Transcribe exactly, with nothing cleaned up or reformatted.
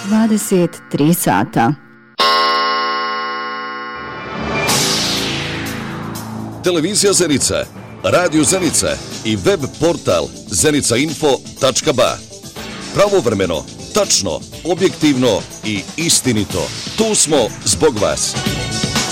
dvadeset tri sata. Televizija Zenica, Radio Zenica i web portal zenica info tačka ba. Pravovremeno, tačno, objektivno i istinito. Tu smo zbog vas.